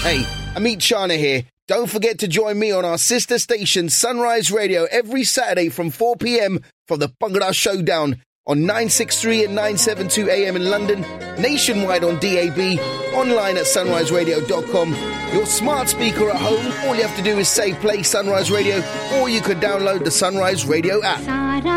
Hey, Amit Chana here. Don't forget to join me on our sister station, Sunrise Radio, every Saturday from 4 p.m. for the Bhangra Showdown on 963 and 972 AM in London, nationwide on DAB, online at sunriseradio.com. Your smart speaker at home, all you have to do is say play Sunrise Radio, or you could download the Sunrise Radio app.